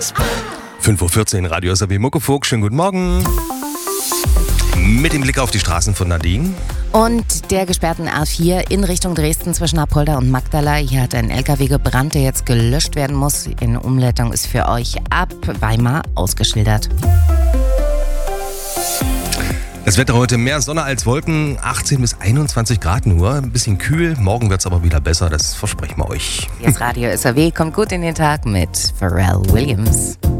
5:14 Uhr, Radio SAW Muckefuck. Schönen guten Morgen. Mit dem Blick auf die Straßen von Nadine. Und der gesperrten A4 in Richtung Dresden zwischen Apolda und Magdala. Hier hat ein LKW gebrannt, der jetzt gelöscht werden muss. In Umleitung ist für euch ab Weimar ausgeschildert. Das Wetter heute mehr Sonne als Wolken, 18 bis 21 Grad nur. Ein bisschen kühl, morgen wird es aber wieder besser, das versprechen wir euch. Das Radio SAW kommt gut in den Tag mit Pharrell Williams.